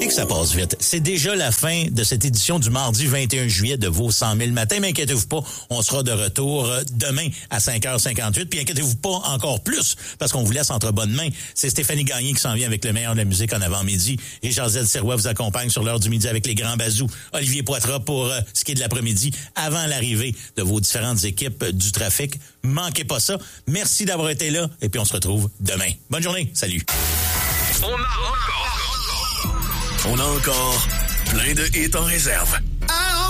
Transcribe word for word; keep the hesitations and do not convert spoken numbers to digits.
que ça passe vite. C'est déjà la fin de cette édition du mardi vingt et un juillet de vos cent mille matins. Mais inquiétez-vous pas, on sera de retour demain à cinq heures cinquante-huit. Puis inquiétez-vous pas encore plus, parce qu'on vous laisse entre bonnes mains. C'est Stéphanie Gagné qui s'en vient avec le meilleur de la musique en avant-midi. Et Jean-Zèle Sirois vous accompagne sur l'heure du midi avec les grands bazous. Olivier Poitras pour euh, ce qui est de l'après-midi, avant l'arrivée de vos différentes équipes euh, du trafic. Manquez pas ça. Merci d'avoir été là. Et puis on se retrouve demain. Bonne journée. Salut. On a encore... On a encore plein de hits en réserve.